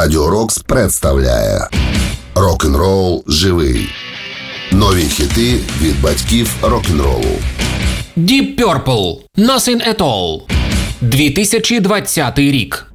Радіо Рокс представляє Рок-н-рол живий. Нові хіти від батьків рок-н-ролу. Deep Purple – Nothing at All. 2020 рік.